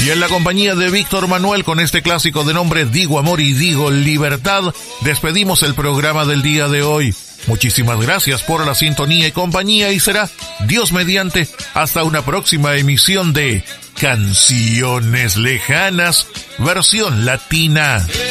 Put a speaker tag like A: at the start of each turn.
A: Y en la compañía de Víctor Manuel, con este clásico de nombre Digo Amor y Digo Libertad, despedimos el programa del día de hoy. Muchísimas gracias por la sintonía y compañía, y será, Dios mediante, hasta una próxima emisión de Canciones Lejanas, versión latina.